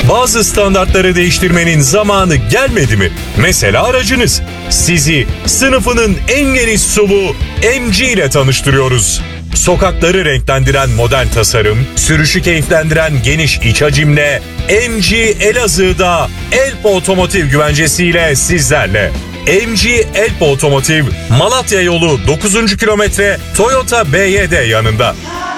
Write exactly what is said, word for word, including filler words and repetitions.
Bazı standartları değiştirmenin zamanı gelmedi mi? Mesela aracınız. Sizi sınıfının en geniş S U V M G ile tanıştırıyoruz. Sokakları renklendiren modern tasarım, sürüşü keyiflendiren geniş iç hacimle M G Elazığ'da Elp Otomotiv güvencesiyle sizlerle. M G Elp Otomotiv, Malatya yolu dokuzuncu kilometre Toyota B Y D yanında.